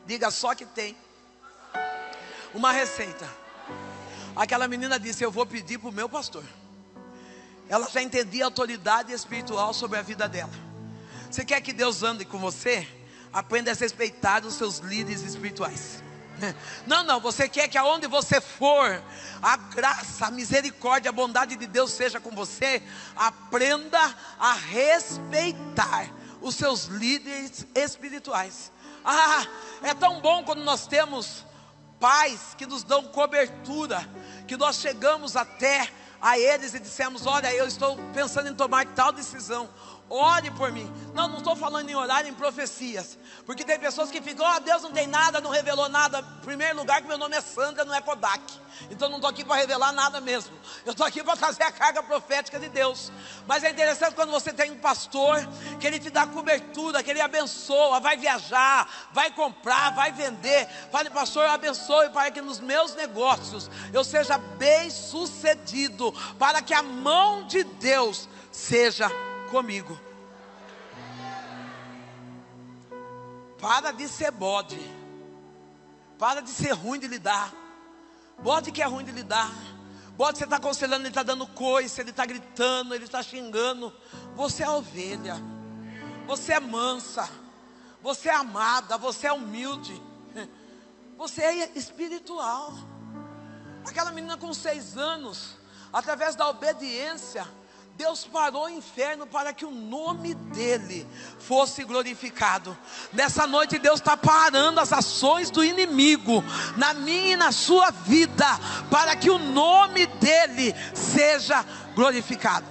Diga, só que tem uma receita. Aquela menina disse: eu vou pedir para o meu pastor. Ela já entendia a autoridade espiritual sobre a vida dela. Você quer que Deus ande com você? Aprenda a respeitar os seus líderes espirituais. Não, você quer que aonde você for, a graça, a misericórdia, a bondade de Deus seja com você? Aprenda a respeitar os seus líderes espirituais. É tão bom quando nós temos pais que nos dão cobertura, que nós chegamos até a eles e dissemos: olha, eu estou pensando em tomar tal decisão, ore por mim. Não estou falando em orar em profecias, porque tem pessoas que ficam: Deus não tem nada, não revelou nada. Em primeiro lugar, que meu nome é Sandra, não é Kodak. Então não estou aqui para revelar nada mesmo. Eu estou aqui para trazer a carga profética de Deus. Mas é interessante quando você tem um pastor, que ele te dá cobertura, que ele abençoa, vai viajar, vai comprar, vai vender. Fale: pastor, abençoe para que nos meus negócios eu seja bem sucedido, para que a mão de Deus seja comigo. Para de ser bode. Para de ser ruim de lidar. Bode que é ruim de lidar. Bode, você está aconselhando, ele está dando coice, ele está gritando, ele está xingando. Você é ovelha. Você é mansa. Você é amada. Você é humilde. Você é espiritual. Aquela menina com 6 anos, através da obediência, Deus parou o inferno para que o nome dele fosse glorificado. Nessa noite Deus está parando as ações do inimigo na minha e na sua vida, para que o nome dele seja glorificado.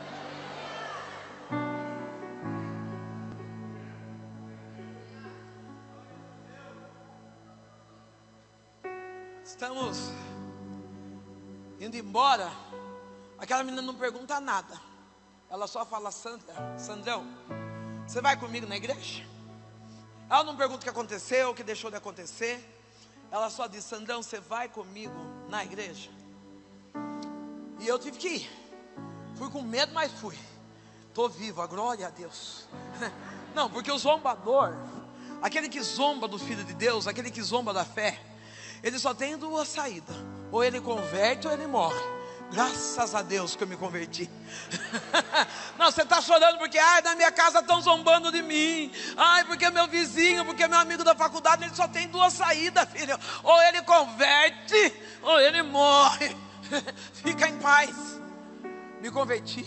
Estamos indo embora. Aquela menina não pergunta nada. Ela só fala: Sandrão, você vai comigo na igreja? Ela não pergunta o que aconteceu, o que deixou de acontecer. Ela só diz: Sandrão, você vai comigo na igreja? E eu tive que ir. Fui com medo, mas fui. Estou viva, glória a Deus. Não, porque o zombador, aquele que zomba do Filho de Deus, aquele que zomba da fé, ele só tem 2 saídas: ou ele converte ou ele morre. Graças a Deus que eu me converti. Não, você está chorando porque na minha casa estão zombando de mim. Porque meu vizinho, porque meu amigo da faculdade. Ele só tem 2 saídas, filho: ou ele converte ou ele morre. Fica em paz. Me converti.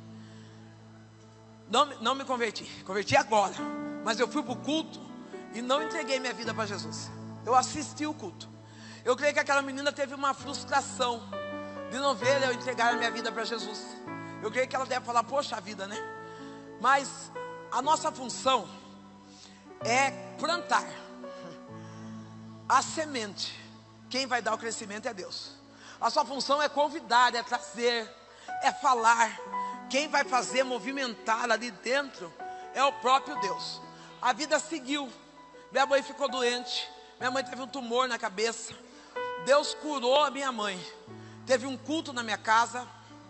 Não me converti. Converti agora. Mas eu fui para o culto e não entreguei minha vida para Jesus. Eu assisti o culto. Eu creio que aquela menina teve uma frustração de não ver eu entregar a minha vida para Jesus. Eu creio que ela deve falar: poxa vida, né? Mas a nossa função é plantar a semente. Quem vai dar o crescimento é Deus. A sua função é convidar, é trazer, é falar. Quem vai fazer movimentar ali dentro é o próprio Deus. A vida seguiu. Minha mãe ficou doente. Minha mãe teve um tumor na cabeça. Deus curou a minha mãe. Teve um culto na minha casa.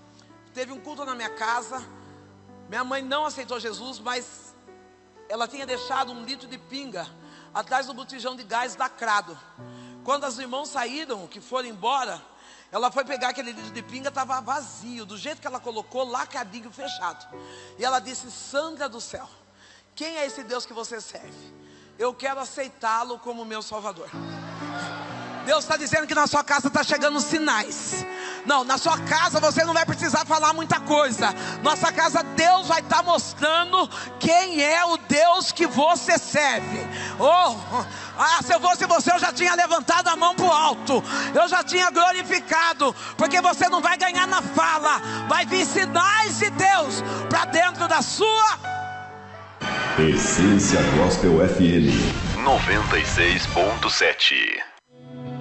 Minha mãe não aceitou Jesus, mas ela tinha deixado 1 litro de pinga atrás do botijão de gás lacrado. Quando os irmãos saíram, que foram embora, ela foi pegar aquele litro de pinga, estava vazio, do jeito que ela colocou, lacradinho, fechado. E ela disse: Sandra do céu, quem é esse Deus que você serve? Eu quero aceitá-lo como meu Salvador. Deus está dizendo que na sua casa está chegando sinais. Não, na sua casa você não vai precisar falar muita coisa. Nossa casa, Deus vai estar mostrando quem é o Deus que você serve. Se eu fosse você, eu já tinha levantado a mão para o alto. Eu já tinha glorificado. Porque você não vai ganhar na fala. Vai vir sinais de Deus para dentro da sua. Essência Gospel FM 96.7.